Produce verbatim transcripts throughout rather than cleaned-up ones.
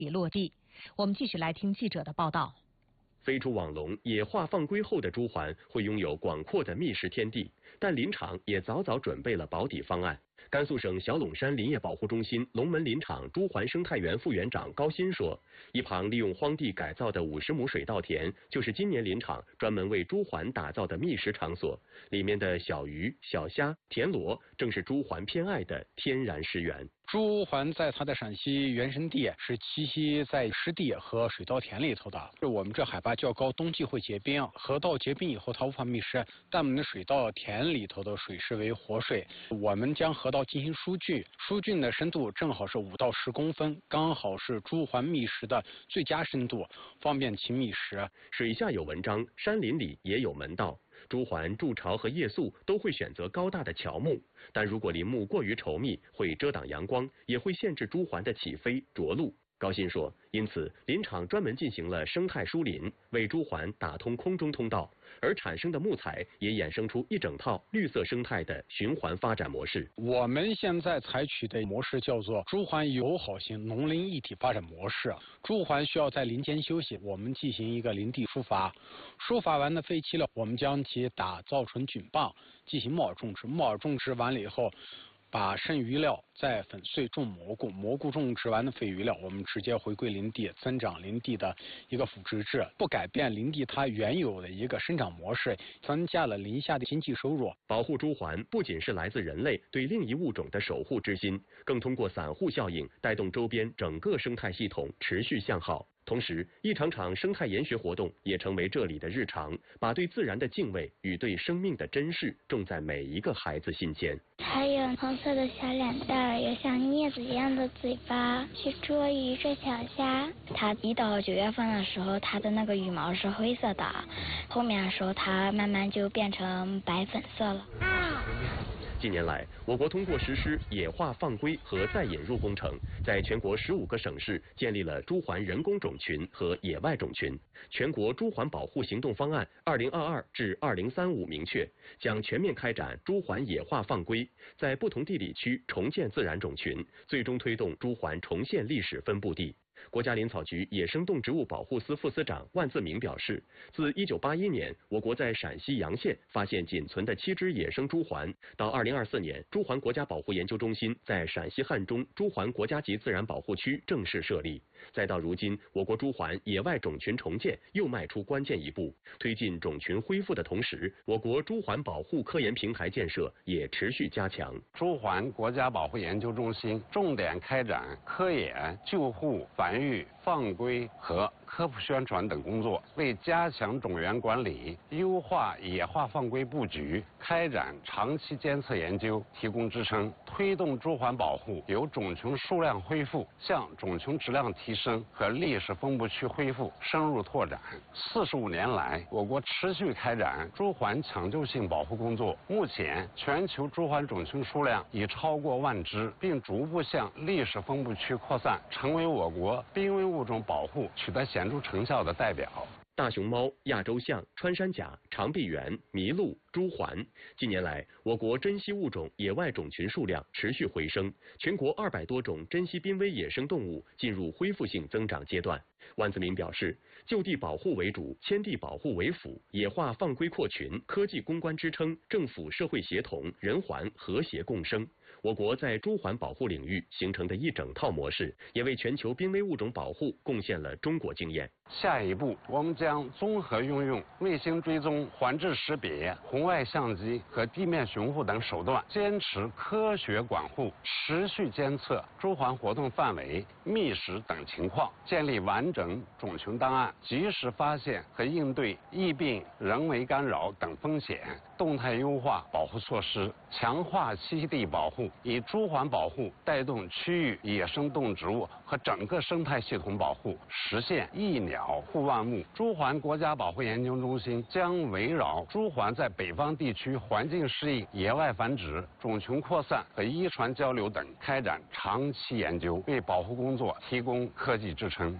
已落地。我们继续来听记者的报道。 飞出网笼，野化放归后的朱鹮会拥有广阔的觅食天地，但林场也早早准备了保底方案。甘肃省小陇山林业保护中心龙门林场朱鹮生态园副园长高鑫说，一旁利用荒地改造的五十亩水稻田，就是今年林场专门为朱鹮打造的觅食场所，里面的小鱼、小虾、田螺，正是朱鹮偏爱的天然食源。 朱鹮在它的陕西原生地是栖息在湿地和水稻田里头的，我们这海拔较高，冬季会结冰，河道结冰以后它无法觅食，但我们的水稻田里头的水是为活水，我们将河道进行疏浚，疏浚的深度正好是五到十公分，刚好是朱鹮觅食的最佳深度，方便其觅食。 水下有文章，山林里也有门道。朱鹮筑巢和夜宿都会选择高大的乔木，但如果林木过于稠密，会遮挡阳光，也会限制朱鹮的起飞着陆。高鑫说，因此林场专门进行了生态疏林，为朱鹮打通空中通道，而产生的木材也衍生出一整套绿色生态的循环发展模式。 我们现在采取的模式叫做朱鹮友好型农林一体发展模式。朱鹮需要在林间休息，我们进行一个林地疏伐，疏伐完的废弃了，我们将其打造成菌棒，进行木耳种植。木耳种植完了以后，把剩余料再粉碎种蘑菇，蘑菇种植完的废余料，我们直接回归林地，增长林地的一个腐殖质，不改变林地它原有的一个生长模式，增加了林下的经济收入。 保护朱鹮不仅是来自人类对另一物种的守护之心，更通过散户效应带动周边整个生态系统持续向好。同时，一场场生态研学活动也成为这里的日常，把对自然的敬畏与对生命的珍视种在每一个孩子心间。 还有黄色的小脸蛋儿，有像镊子一样的嘴巴，去捉鱼、捉小虾。它一到九月份的时候，它的那个羽毛是灰色的，后面的时候它慢慢就变成白粉色了。 近年来，我国通过实施野化放归和再引入工程，在全国十五个省市建立了朱鹮人工种群和野外种群。全国朱鹮保护行动方案二零二二至二零三五明确，将全面开展朱鹮野化放归，在不同地理区重建自然种群，最终推动朱鹮重现历史分布地。国家林草局野生动植物保护司副司长万自明表示，自一九八一年我国在陕西洋县发现仅存的七只野生朱鹮，到二零二四年朱鹮国家保护研究中心在陕西汉中朱鹮国家级自然保护区正式设立，再到如今我国朱鹮野外种群重建又迈出关键一步。推进种群恢复的同时，我国朱鹮保护科研平台建设也持续加强。 朱鹮国家保护研究中心重点开展科研、救护、繁育、放归和科普宣传等工作，为加强种源管理、优化野化放归布局、开展长期监测研究提供支撑，推动朱鹮保护由种群数量恢复向种群质量提升和历史分布区恢复深入拓展。四十五年来，我国持续开展朱鹮抢救性保护工作，目前全球朱鹮种群数量已超过万只，并逐步向历史分布区扩散，成为我国濒危物种保护取得显著成效的代表。 大熊猫、亚洲象、穿山甲、长臂猿、麋鹿、朱鹮。近年来，我国珍稀物种野外种群数量持续回升，全国二百多种珍稀濒危野生动物进入恢复性增长阶段。万自明表示，就地保护为主，迁地保护为辅，野化放归扩群，科技攻关支撑，政府社会协同，人环和谐共生。我国在朱鹮保护领域形成的一整套模式，也为全球濒危物种保护贡献了中国经验。 下一步，我们将综合运用卫星追踪、环质识别、红外相机和地面巡护等手段，坚持科学管护，持续监测朱鹮活动范围、觅食等情况，建立完整种群档案，及时发现和应对疫病、人为干扰等风险，动态优化保护措施，强化栖息地保护，以朱鹮保护带动区域野生动植物和整个生态系统保护，实现一鸟护万物。朱鹮国家保护研究中心将围绕朱鹮在北方地区环境适应、野外繁殖、种群扩散和遗传交流等开展长期研究，为保护工作提供科技支撑。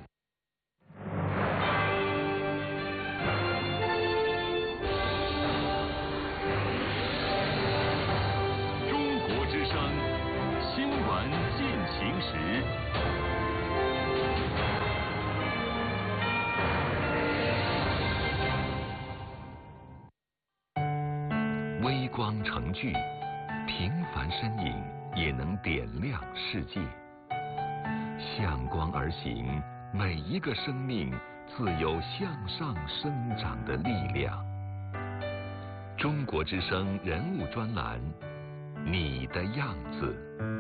中国之声，新闻进行时。 光成炬，平凡身影也能点亮世界。向光而行，每一个生命自有向上生长的力量。中国之声人物专栏，你的样子。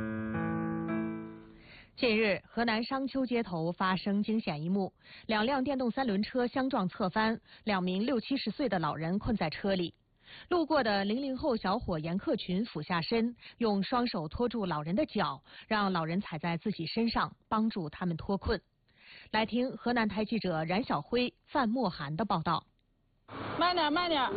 近日，河南商丘街头发生惊险一幕，两辆电动三轮车相撞侧翻，两名六七十岁的老人困在车里。路过的零零后小伙严克群俯下身，用双手托住老人的脚，让老人踩在自己身上，帮助他们脱困。来听河南台记者冉晓辉、范墨涵的报道。 慢点，慢点。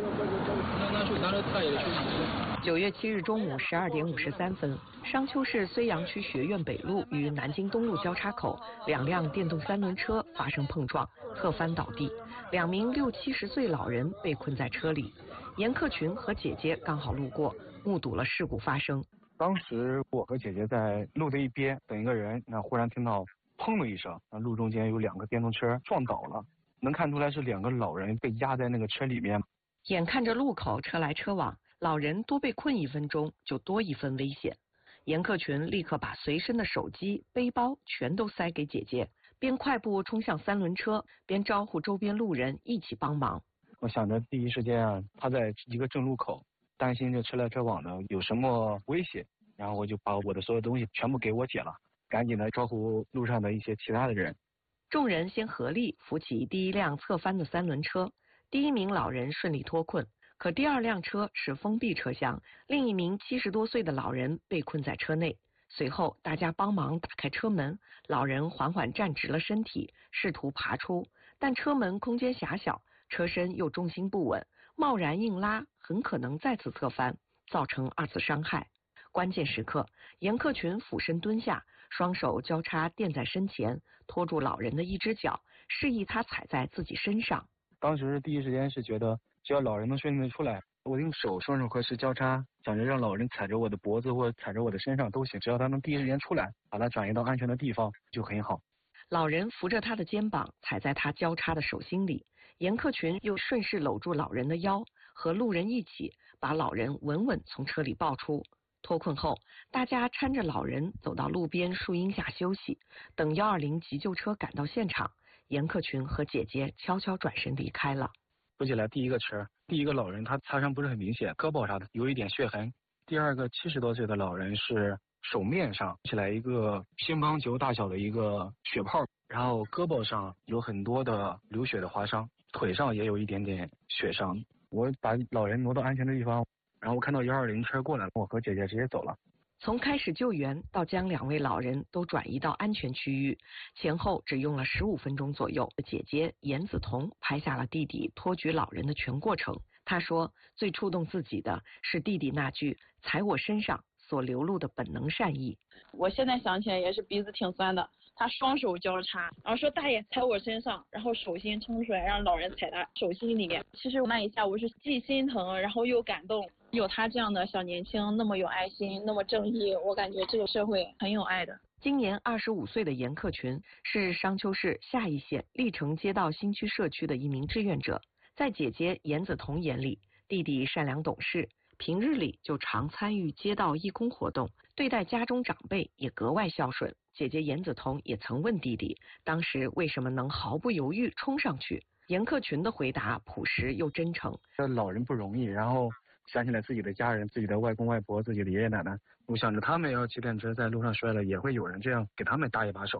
九月七日中午十二点五十三分，商丘市睢阳区学院北路与南京东路交叉口，两辆电动三轮车发生碰撞，侧翻倒地，两名六七十岁老人被困在车里。严克群和姐姐刚好路过，目睹了事故发生。 当时我和姐姐在路的一边等一个人，那忽然听到砰的一声，那路中间有两个电动车撞倒了，能看出来是两个老人被压在那个车里面。 眼看着路口车来车往，老人多被困一分钟就多一分危险。严克群立刻把随身的手机、背包全都塞给姐姐，边快步冲向三轮车，边招呼周边路人一起帮忙。 我想着第一时间啊，他在一个正路口，担心这车来车往的有什么危险，然后我就把我的所有东西全部给我姐了，赶紧的招呼路上的一些其他的人。 众人先合力扶起第一辆侧翻的三轮车，第一名老人顺利脱困。可第二辆车是封闭车厢，另一名七十多岁的老人被困在车内。随后大家帮忙打开车门，老人缓缓站直了身体，试图爬出，但车门空间狭小，车身又重心不稳，贸然硬拉很可能再次侧翻，造成二次伤害。关键时刻，严克群俯身蹲下，双手交叉垫在身前，托住老人的一只脚，示意他踩在自己身上。 当时第一时间是觉得只要老人能顺利的出来，我用手双手合十交叉，想着让老人踩着我的脖子或者踩着我的身上都行，只要他能第一时间出来，把他转移到安全的地方就很好。 老人扶着他的肩膀，踩在他交叉的手心里，严克群又顺势搂住老人的腰，和路人一起把老人稳稳从车里抱出。脱困后，大家搀着老人走到路边树荫下休息，等一二零急救车赶到现场。严克群和姐姐悄悄转身离开了。 说起来，第一个车，第一个老人他擦伤不是很明显，胳膊啥的有一点血痕。第二个七十多岁的老人是手面上起来一个乒乓球大小的一个血泡，然后胳膊上有很多的流血的划伤，腿上也有一点点血伤。我把老人挪到安全的地方，然后我看到一二零车过来，我和姐姐直接走了。 从开始救援到将两位老人都转移到安全区域，前后只用了十五分钟左右。姐姐严子彤拍下了弟弟托举老人的全过程。她说，最触动自己的是弟弟那句“踩我身上”所流露的本能善意。 我现在想起来也是鼻子挺酸的。他双手交叉，然后说大爷踩我身上，然后手心冲出来让老人踩他手心里面。其实那一下我是既心疼，然后又感动。有他这样的小年轻，那么有爱心，那么正义，我感觉这个社会很有爱的。 今年二十五岁的严克群是商丘市下邑县历城街道新区社区的一名志愿者。在姐姐严子彤眼里，弟弟善良懂事，平日里就常参与街道义工活动，对待家中长辈也格外孝顺。姐姐严子彤也曾问弟弟，当时为什么能毫不犹豫冲上去？严克群的回答朴实又真诚。 这老人不容易，然后想起来自己的家人，自己的外公外婆，自己的爷爷奶奶，我想着他们要骑电车在路上摔了，也会有人这样给他们搭一把手。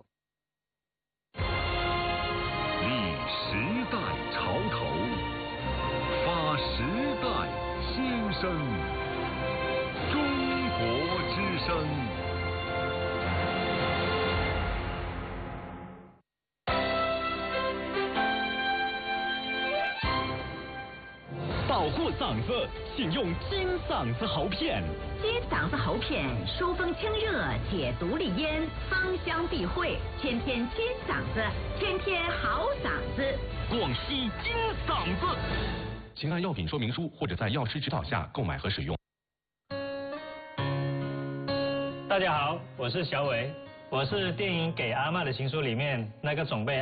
立时代潮头，发时代新生，中国之声。 保护嗓子，请用金嗓子喉片。 金嗓子喉片疏风清热，解毒利咽，芳香避秽，天天金嗓子，天天好嗓子。 广西金嗓子。请按药品说明书或者在药师指导下购买和使用。 大家好，我是小伟，我是电影《给阿嬷的情书》里面那个总被